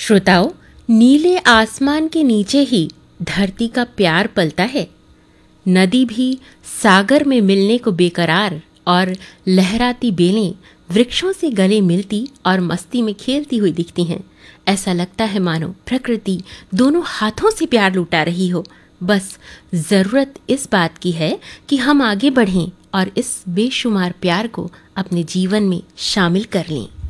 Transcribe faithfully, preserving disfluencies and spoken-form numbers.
श्रोताओं, नीले आसमान के नीचे ही धरती का प्यार पलता है। नदी भी सागर में मिलने को बेकरार और लहराती बेलें वृक्षों से गले मिलती और मस्ती में खेलती हुई दिखती हैं। ऐसा लगता है मानो प्रकृति दोनों हाथों से प्यार लुटा रही हो। बस ज़रूरत इस बात की है कि हम आगे बढ़ें और इस बेशुमार प्यार को अपने जीवन में शामिल कर लें।